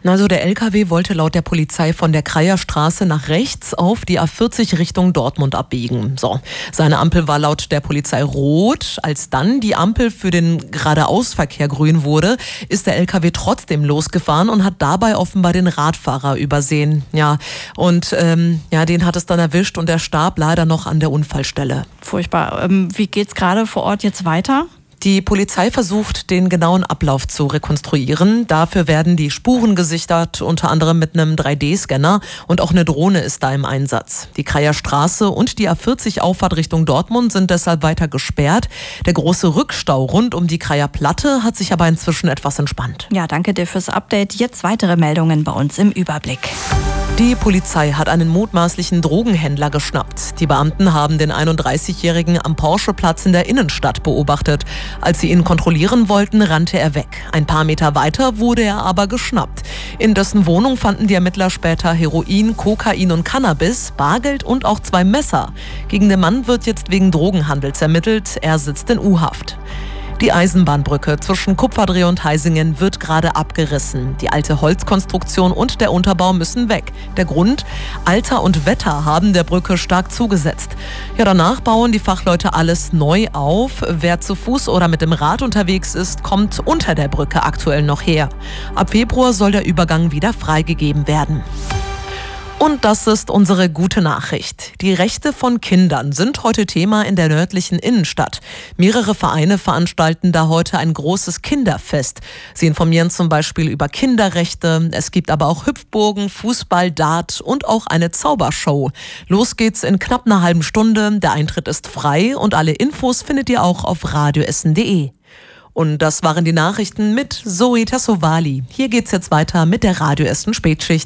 Also der LKW wollte laut der Polizei von der Kreyer Straße nach rechts auf die A40 Richtung Dortmund abbiegen. So, seine Ampel war laut der Polizei rot. Als dann die Ampel für den Geradeausverkehr grün wurde, ist der LKW trotzdem losgefahren und hat dabei offenbar den Radfahrer übersehen. Ja, und den hat es dann erwischt und er starb leider noch an der Unfallstelle. Furchtbar. Wie geht's gerade vor Ort jetzt weiter? Die Polizei versucht, den genauen Ablauf zu rekonstruieren. Dafür werden die Spuren gesichert, unter anderem mit einem 3D-Scanner, und auch eine Drohne ist da im Einsatz. Die Kreyer Straße und die A40 Auffahrt Richtung Dortmund sind deshalb weiter gesperrt. Der große Rückstau rund um die Kreyer Platte hat sich aber inzwischen etwas entspannt. Ja, danke dir fürs Update. Jetzt weitere Meldungen bei uns im Überblick. Die Polizei hat einen mutmaßlichen Drogenhändler geschnappt. Die Beamten haben den 31-Jährigen am Porscheplatz in der Innenstadt beobachtet. Als sie ihn kontrollieren wollten, rannte er weg. Ein paar Meter weiter wurde er aber geschnappt. In dessen Wohnung fanden die Ermittler später Heroin, Kokain und Cannabis, Bargeld und auch 2 Messer. Gegen den Mann wird jetzt wegen Drogenhandels ermittelt. Er sitzt in U-Haft. Die Eisenbahnbrücke zwischen Kupferdreh und Heisingen wird gerade abgerissen. Die alte Holzkonstruktion und der Unterbau müssen weg. Der Grund? Alter und Wetter haben der Brücke stark zugesetzt. Ja, danach bauen die Fachleute alles neu auf. Wer zu Fuß oder mit dem Rad unterwegs ist, kommt unter der Brücke aktuell noch her. Ab Februar soll der Übergang wieder freigegeben werden. Und das ist unsere gute Nachricht. Die Rechte von Kindern sind heute Thema in der nördlichen Innenstadt. Mehrere Vereine veranstalten da heute ein großes Kinderfest. Sie informieren zum Beispiel über Kinderrechte. Es gibt aber auch Hüpfburgen, Fußball, Dart und auch eine Zaubershow. Los geht's in knapp einer halben Stunde. Der Eintritt ist frei und alle Infos findet ihr auch auf radioessen.de. Und das waren die Nachrichten mit Zoe Tassovali. Hier geht's jetzt weiter mit der Radioessen Spätschicht.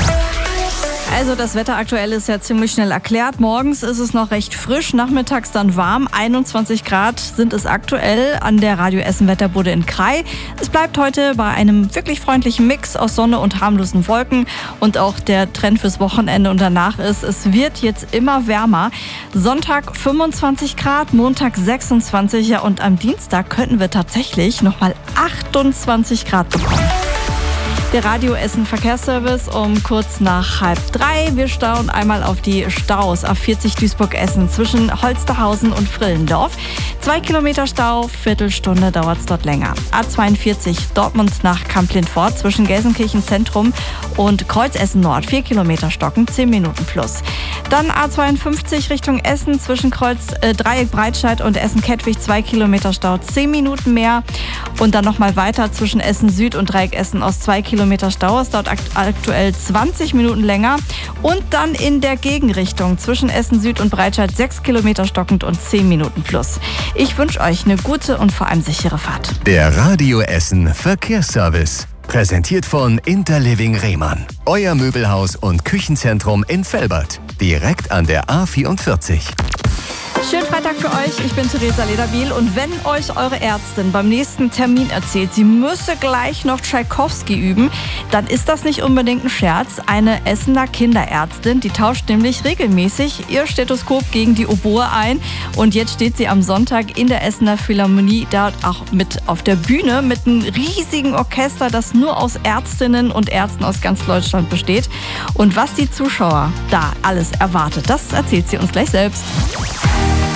Also das Wetter aktuell ist ja ziemlich schnell erklärt. Morgens ist es noch recht frisch, nachmittags dann warm. 21 Grad sind es aktuell an der Radioessen Wetterbude in Krai. Es bleibt heute bei einem wirklich freundlichen Mix aus Sonne und harmlosen Wolken. Und auch der Trend fürs Wochenende und danach ist, es wird jetzt immer wärmer. Sonntag 25 Grad, Montag 26, ja, und am Dienstag könnten wir tatsächlich nochmal 28 Grad bekommen. Der Radioessen Verkehrsservice um kurz nach 2:30. Wir schauen einmal auf die Staus. A40 Duisburg-Essen zwischen Holsterhausen und Frillendorf. 2 Kilometer Stau, Viertelstunde dauert es dort länger. A42 Dortmund nach Kamp-Lindfort zwischen Gelsenkirchen Zentrum und Kreuzessen Nord. 4 Kilometer stocken, 10 Minuten plus. Dann A52 Richtung Essen zwischen Dreieck Breitscheid und Essen-Kettwig. 2 Kilometer Stau, 10 Minuten mehr. Und dann nochmal weiter zwischen Essen Süd und Dreieck Essen aus 2 Kilometer Stau. Es dauert aktuell 20 Minuten länger. Und dann in der Gegenrichtung zwischen Essen Süd und Breitscheid 6 Kilometer stockend und 10 Minuten plus. Ich wünsche euch eine gute und vor allem sichere Fahrt. Der Radioessen Verkehrsservice. Präsentiert von Interliving Rehmann. Euer Möbelhaus und Küchenzentrum in Velbert. Direkt an der A44. Schönen Freitag für euch. Ich bin Theresa Lederbiel und wenn euch eure Ärztin beim nächsten Termin erzählt, sie müsse gleich noch Tschaikowski üben, dann ist das nicht unbedingt ein Scherz. Eine Essener Kinderärztin, die tauscht nämlich regelmäßig ihr Stethoskop gegen die Oboe ein und jetzt steht sie am Sonntag in der Essener Philharmonie dort auch mit auf der Bühne mit einem riesigen Orchester, das nur aus Ärztinnen und Ärzten aus ganz Deutschland besteht. Und was die Zuschauer da alles erwartet, das erzählt sie uns gleich selbst.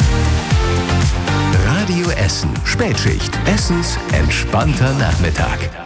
Radio Essen Spätschicht. Essens entspannter Nachmittag.